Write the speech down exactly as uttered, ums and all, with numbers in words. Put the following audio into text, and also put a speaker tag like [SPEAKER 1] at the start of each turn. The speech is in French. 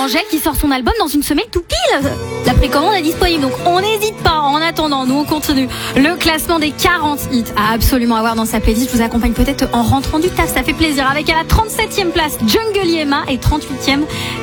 [SPEAKER 1] Angèle qui sort son album dans une semaine tout pile. La précommande est disponible, donc on n'hésite pas. En attendant, nous on continue le classement des quarante hits à absolument avoir dans sa playlist. Je vous accompagne peut-être en rentrant du taf, ça fait plaisir. Avec à la trente-septième place Jungle Yema et trente-huitième